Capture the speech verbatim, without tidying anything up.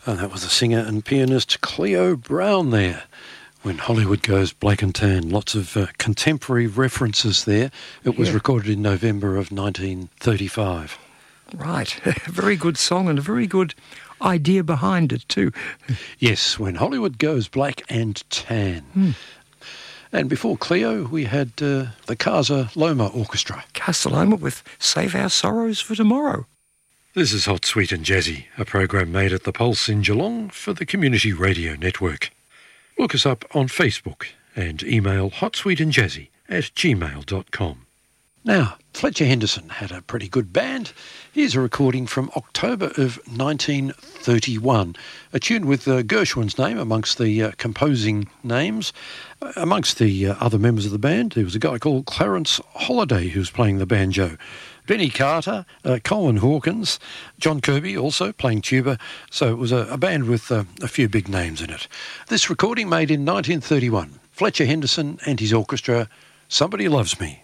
And that was the singer and pianist Cleo Brown there. When Hollywood Goes Black and Tan. Lots of uh, contemporary references there. It was yeah. recorded in November of nineteen thirty-five. Right. A very good song and a very good idea behind it too. Yes, When Hollywood Goes Black and Tan. Hmm. And before Cleo, we had uh, the Casa Loma Orchestra. Casa Loma with Save Our Sorrows for Tomorrow. This is Hot, Sweet and Jazzy, a program made at the Pulse in Geelong for the Community Radio Network. Look us up on Facebook and email hotsweetandjazzy at gmail dot com. Now, Fletcher Henderson had a pretty good band. Here's a recording from October of nineteen thirty-one, a tune with uh, Gershwin's name amongst the uh, composing names. Uh, amongst the uh, other members of the band, there was a guy called Clarence Holliday who was playing the banjo. Benny Carter, uh, Colin Hawkins, John Kirby also playing tuba. So it was a, a band with uh, a few big names in it. This recording made in nineteen thirty-one. Fletcher Henderson and his orchestra, Somebody Loves Me.